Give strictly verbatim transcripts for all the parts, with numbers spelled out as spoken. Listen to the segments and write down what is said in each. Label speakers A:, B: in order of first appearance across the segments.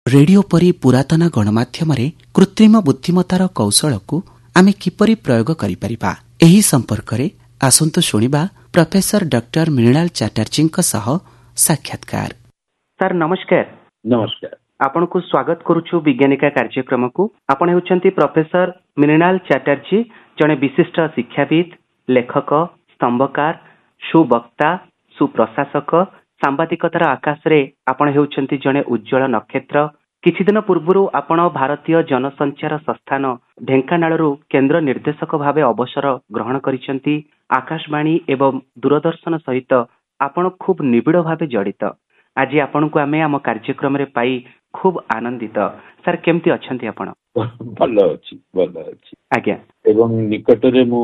A: Radio ପରି ପୁରାତନ ଗଣମାଧ୍ୟମରେ କୃତ୍ରିମ ବୁଦ୍ଧିମତାର କୌଶଳକୁ ଆମେ କିପରି ପ୍ରୟୋଗ କରିପାରିବା, ଏହି ସମ୍ପର୍କରେ ଆସନ୍ତୁ ଶୁଣିବା ପ୍ରଫେସର ଡକ୍ଟର ମୃଣାଳ ଚାଟାର୍ଜୀଙ୍କ ସହ ସାକ୍ଷାତକାର। ସାର୍ ନମସ୍କାର।
B: ନମସ୍କାର।
A: ଆପଣଙ୍କୁ ସ୍ୱାଗତ କରୁଛୁ ବିଜ୍ଞାନିକା କାର୍ଯ୍ୟକ୍ରମକୁ। ଆପଣ ହେଉଛନ୍ତି ପ୍ରଫେସର ମୃଣାଳ ଚାଟାର୍ଜୀ, ଜଣେ ବିଶିଷ୍ଟ ଶିକ୍ଷାବିତ୍, ଲେଖକ, ସ୍ତମ୍ଭକାର, ସୁବକ୍ତା, ସୁପ୍ରଶାସକ। ସାମ୍ବାଦିକତାର ଆକାଶରେ ଆପଣ ହେଉଛନ୍ତି ଜଣେ ଉଜ୍ଜଳ ନକ୍ଷତ୍ର। କିଛି ଦିନ ପୂର୍ବରୁ ଆପଣ ଭାରତୀୟ ଜନସଞ୍ଚାର ସଂସ୍ଥାନ ଢେଙ୍କାନାଳରୁ କେନ୍ଦ୍ର ନିର୍ଦ୍ଦେଶକ ଭାବେ ଅବସର ଗ୍ରହଣ କରିଛନ୍ତି। ଆକାଶବାଣୀ ଏବଂ ଦୂରଦର୍ଶନ ସହିତ ଆପଣ ଖୁବ୍ ନିବିଡ଼ ଭାବେ ଜଡ଼ିତ। ଆଜି ଆପଣଙ୍କୁ ଆମେ ଆମ କାର୍ଯ୍ୟକ୍ରମରେ ପାଇ ଖୁବ୍ ଆନନ୍ଦିତ। ସାର୍ କେମିତି ଅଛନ୍ତି ଆପଣ?
B: ଭଲ ଅଛି, ଭଲ ଅଛି
A: ଆଜ୍ଞା।
B: ଏବଂ ନିକଟରେ ମୁଁ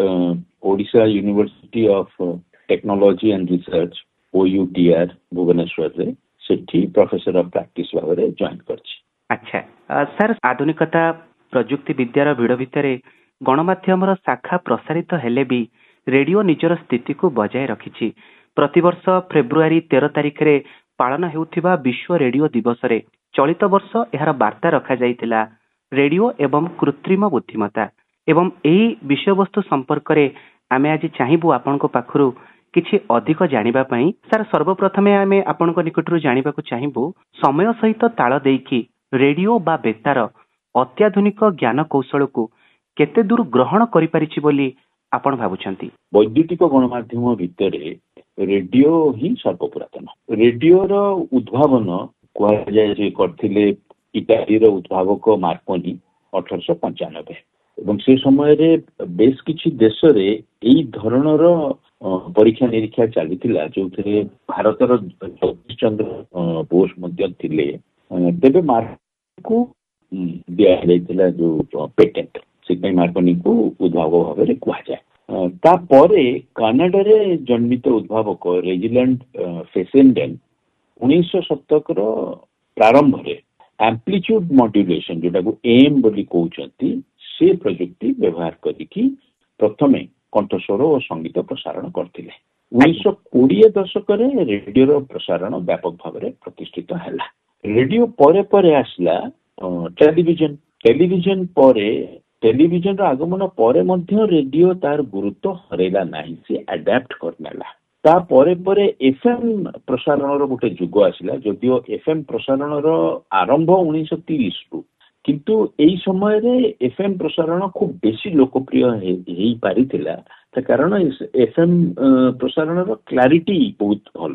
B: Odisha university of technology and research O U T ଆର୍ ଭୁବନେଶ୍ୱରରେ ସେଠି ପ୍ରଫେସର ଅଫ ପ୍ରାକ୍ଟିସ ଭାବରେ ଜଏନ୍ କରିଛି।
A: ଆଚ୍ଛା ସାର୍, ଆଧୁନିକତା ପ୍ରଯୁକ୍ତି ବିଦ୍ୟାର ଭିଡ଼ ଭିତରେ ଗଣମାଧ୍ୟମର ଶାଖା ପ୍ରସାରିତ ହେଲେ ବି ରେଡିଓ ନିଜର ସ୍ଥିତିକୁ ବଜାୟ ରଖିଛି। ପ୍ରତିବର୍ଷ ଫେବୃଆରୀ ତେର ତାରିଖରେ ପାଳନ ହେଉଥିବା ବିଶ୍ୱ ରେଡିଓ ଦିବସରେ ଚଳିତ ବର୍ଷ ଏହାର ବାର୍ତ୍ତା ରଖାଯାଇଥିଲା ରେଡିଓ ଏବଂ କୃତ୍ରିମ ବୁଦ୍ଧିମତା। ଏବଂ ଏହି ବିଷୟବସ୍ତୁ ସମ୍ପର୍କରେ ଆମେ ଆଜି ଚାହିଁବୁ ଆପଣଙ୍କ ପାଖରୁ କିଛି ଅଧିକ ଜାଣିବା ପାଇଁ। ସାର୍, ସର୍ବପ୍ରଥମେ ଆମେ ଆପଣଙ୍କ ନିକଟରୁ ଜାଣିବାକୁ ଚାହିଁବୁ, ସମୟ ସହିତ ତାଳ ଦେଇକି ରେଡିଓ ବା ବେତାର ଅତ୍ୟାଧୁନିକ ଜ୍ଞାନ କୌଶଳକୁ କେତେ ଦୂର ଗ୍ରହଣ କରିପାରିଛି ବୋଲି ଆପଣ ଭାବୁଛନ୍ତି?
B: ବୈଦ୍ୟୁତିକ ଗଣମାଧ୍ୟମ ଭିତରେ ରେଡିଓ ହିଁ ସର୍ବପୁରାତନ। ରେଡିଓର ଉଦ୍ଭାବନ କୁହାଯାଏ ଯେ କରିଥିଲେ ଇଟାଲୀର ଉଦ୍ଭାବକ ମାର୍କୋନି ଅଠରଶହ ପଞ୍ଚାନବେ ଏବଂ ସେ ସମୟରେ ବେଶ କିଛି ଦେଶରେ ଏଇ ଧରଣର ପରୀକ୍ଷା ନିରୀକ୍ଷା ଚାଲିଥିଲା, ଯୋଉଥିରେ ଭାରତର ଜଗଦୀଶ ଚନ୍ଦ୍ର ବୋଷ ମଧ୍ୟ ଥିଲେ। ତେବେ ମାର୍କୋନିକୁ ଦିଆଯାଇଥିଲା ଯୋଉ ପେଟେଣ୍ଟ, ସେଥିପାଇଁ ମାର୍କୋନିକୁ ଉଦ୍ଭାବକ ଭାବରେ କୁହାଯାଏ। ତାପରେ କାନାଡାରେ ଜନ୍ମିତ ଉଦ୍ଭାବକ ରେଜିଲାଣ୍ଡ ଫେସେଣ୍ଡେନ୍ ଉଣେଇଶହ ଶତକର ପ୍ରାରମ୍ଭରେ ଆମ୍ପ୍ଲିଚ୍ୟୁଡ ମଡ୍ୟୁଲେସନ, ଯୋଉଟାକୁ ଏମ୍ ବୋଲି କହୁଛନ୍ତି, ସେ ପ୍ରଯୁକ୍ତି ବ୍ୟବହାର କରିକି ପ୍ରଥମେ କଣ୍ଠସ୍ୱର ଓ ସଙ୍ଗୀତ ପ୍ରସାରଣ କରିଥିଲେ। ଉଣେଇଶହ କୋଡିଏ ଦଶକରେ ରେଡିଓର ପ୍ରସାରଣ ବ୍ୟାପକ ଭାବରେ ପ୍ରତିଷ୍ଠିତ ହେଲା। ରେଡିଓ ପରେ ପରେ ଆସିଲା ଟେଲିଭିଜନ। ଟେଲିଭିଜନ ପରେ ଟେଲିଭିଜନର ଆଗମନ ପରେ ମଧ୍ୟ ରେଡିଓ ତାର ଗୁରୁତ୍ୱ ହରେଇଲା ନାହିଁ, ସେ ଆଡାପ୍ଟ କରିନେଲା। ତାପରେ ପରେ ଏଫଏମ୍ ପ୍ରସାରଣର ଗୋଟେ ଯୁଗ ଆସିଲା, ଯଦିଓ ଏଫଏମ୍ ପ୍ରସାରଣର ଆରମ୍ଭ ଉଣେଇଶହ ତିରିଶରୁ, କିନ୍ତୁ ଏଇ ସମୟରେ ଏଫଏମ୍ ପ୍ରସାରଣ ଖୁବ ବେଶୀ ଲୋକପ୍ରିୟ ହେଇପାରିଥିଲା, କାରଣ ଏଫଏମ୍ ପ୍ରସାରଣର କ୍ଲାରିଟି ବହୁତ ଭଲ,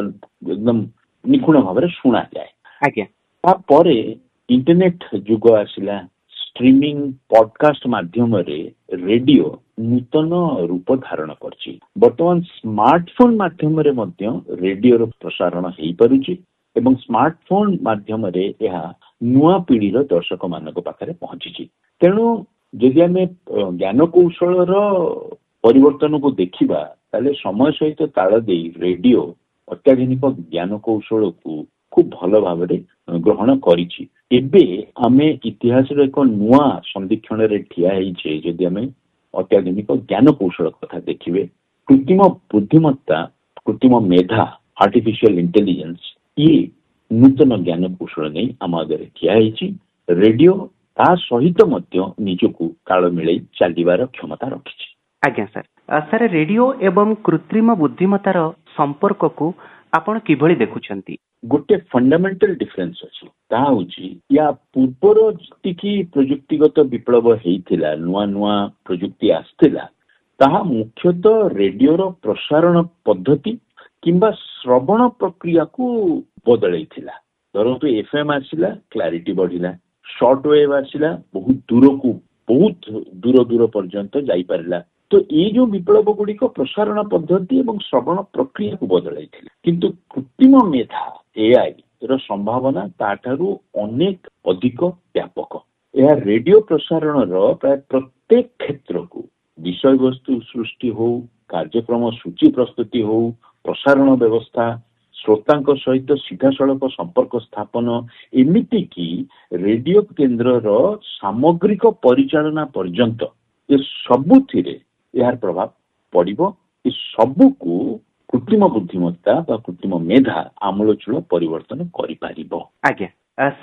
B: ଏକଦମ ନିଖୁଣ ଭାବରେ ଶୁଣାଯାଏ।
A: ଆଜ୍ଞା।
B: ତାପରେ ଇଣ୍ଟରନେଟ ଯୁଗ ଆସିଲା। ଷ୍ଟ୍ରିମିଂ ପଡକାଷ୍ଟ ମାଧ୍ୟମରେ ରେଡିଓ ନୂତନ ରୂପ ଧାରଣ କରିଛି। ବର୍ତ୍ତମାନ ସ୍ମାର୍ଟଫୋନ ମାଧ୍ୟମରେ ମଧ୍ୟ ରେଡିଓର ପ୍ରସାରଣ ହେଇପାରୁଛି ଏବଂ ସ୍ମାର୍ଟଫୋନ ମାଧ୍ୟମରେ ଏହା ନୂଆ ପିଢିର ଦର୍ଶକ ମାନଙ୍କ ପାଖରେ ପହଞ୍ଚିଛି। ତେଣୁ ଯଦି ଆମେ ଜ୍ଞାନ କୌଶଳର ପରିବର୍ତ୍ତନକୁ ଦେଖିବା, ତାହେଲେ ସମୟ ସହିତ ତାଳ ଦେଇ ରେଡିଓ ଅତ୍ୟାଧୁନିକ ଜ୍ଞାନ କୌଶଳକୁ ଖୁବ ଭଲ ଭାବରେ ଗ୍ରହଣ କରିଛି। ଏବେ ଆମେ ଇତିହାସର ଏକ ନୂଆ ସନ୍ଧିକ୍ଷଣରେ ଠିଆ ହେଇଛେ। ଯଦି ଆମେ ଅତ୍ୟାଧୁନିକ ଜ୍ଞାନ କୌଶଳ କଥା ଦେଖିବେ, କୃତ୍ରିମ ବୁଦ୍ଧିମତ୍ତା, କୃତ୍ରିମ ମେଧା, ଆର୍ଟିଫିସିଆଲ ଇଣ୍ଟେଲିଜେନ୍ସ, ଇଏ ନୂତନ ଜ୍ଞାନ କୌଶଳ ନେଇ ଆମ ଆଗରେ ଠିଆ ହେଇଛି। ରେଡିଓ ତା ସହିତ ମଧ୍ୟ ନିଜକୁ ତାଳ ମିଳେଇ ଚାଲିବାର କ୍ଷମତା ରଖିଛି।
A: ଆଜ୍ଞା ସାର୍। ସାର୍, ରେଡିଓ ଏବଂ କୃତ୍ରିମ ବୁଦ୍ଧିମତାର ସମ୍ପର୍କକୁ ଆପଣ କିଭଳି ଦେଖୁଛନ୍ତି?
B: ଗୋଟେ ଫଣ୍ଡାମେଣ୍ଟାଲ ଡିଫରେନ୍ସ ଅଛି, ତାହା ହଉଛି ୟା ପୂର୍ବର ଯେତିକି ପ୍ରଯୁକ୍ତିଗତ ବିପ୍ଳବ ହେଇଥିଲା, ନୂଆ ନୂଆ ପ୍ରଯୁକ୍ତି ଆସିଥିଲା, ତାହା ମୁଖ୍ୟତଃ ରେଡିଓର ପ୍ରସାରଣ ପଦ୍ଧତି କିମ୍ବା ଶ୍ରବଣ ପ୍ରକ୍ରିୟାକୁ ବଦଳେଇଥିଲା। ଧରନ୍ତୁ ଏଫଏମ୍ ଆସିଲା, କ୍ଲାରିଟି ବଢିଲା। ସର୍ଟ ୱେଭ୍ ଆସିଲା, ବହୁତ ଦୂରକୁ ବହୁତ ଦୂର ଦୂର ପର୍ଯ୍ୟନ୍ତ ଯାଇପାରିଲା। ତ ଏଇ ଯୋଉ ବିପ୍ଳବ ଗୁଡିକ ପ୍ରସାରଣ ପଦ୍ଧତି ଏବଂ ଶ୍ରବଣ ପ୍ରକ୍ରିୟାକୁ ବଦଳାଇଥିଲା। କିନ୍ତୁ କୃତ୍ରିମ ମେଧା ଏଆଇ ର ସମ୍ଭାବନା ତାଠାରୁ ଅନେକ ଅଧିକ ବ୍ୟାପକ। ଏହା ରେଡିଓ ପ୍ରସାରଣର ପ୍ରାୟ ପ୍ରତ୍ୟେକ କ୍ଷେତ୍ରକୁ, ବିଷୟବସ୍ତୁ ସୃଷ୍ଟି ହଉ, କାର୍ଯ୍ୟକ୍ରମ ସୂଚୀ ପ୍ରସ୍ତୁତି ହଉ, ପ୍ରସାରଣ ବ୍ୟବସ୍ଥା, ଶ୍ରୋତାଙ୍କ ସହିତ ସିଧାସଳଖ ସମ୍ପର୍କ ସ୍ଥାପନ, ଏମିତିକି ରେଡିଓ କେନ୍ଦ୍ରର ସାମଗ୍ରିକ ପରିଚାଳନା ପର୍ଯ୍ୟନ୍ତ, ଏ ସବୁଥିରେ ଏହାର ପ୍ରଭାବ ପଡିବ। ଏ ସବୁକୁ କୃତ୍ରିମ ବୁଦ୍ଧିମତ୍ତା ବା କୃତ୍ରିମ ମେଧା ଆମୂଳଚୂଳ ପରିବର୍ତ୍ତନ କରିପାରିବ।
A: ଆଜ୍ଞା।